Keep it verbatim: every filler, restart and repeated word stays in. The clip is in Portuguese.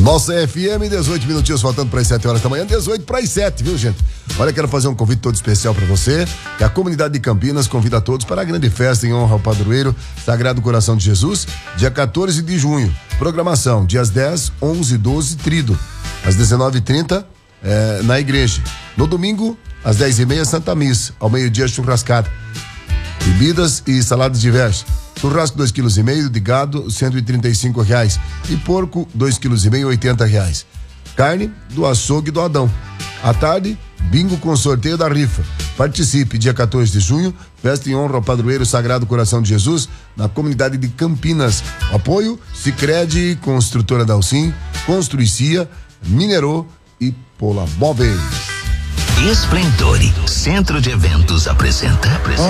Nossa F M, dezoito minutinhos faltando para as sete horas da manhã, dezoito para as sete, viu, gente? Olha, quero fazer um convite todo especial para você, que a comunidade de Campinas convida a todos para a grande festa em honra ao padroeiro Sagrado Coração de Jesus, dia quatorze de junho. Programação, dias dez, onze, doze, Trido, às dezenove e trinta, é, na igreja. No domingo, às dez e meia, Santa Missa, ao meio-dia, churrascada. Bebidas e saladas diversas. Churrasco dois quilos e meio de gado, cento e trinta e cinco reais. E porco, dois quilos e meio, oitenta reais. Carne do açougue do Adão. À tarde, bingo com sorteio da rifa. Participe, dia quatorze de junho, festa em honra ao padroeiro Sagrado Coração de Jesus, na comunidade de Campinas. Apoio, Sicredi, Construtora Dalcin, Construicia, Minerô e Pola Móveis. Esplendore, Centro de Eventos apresenta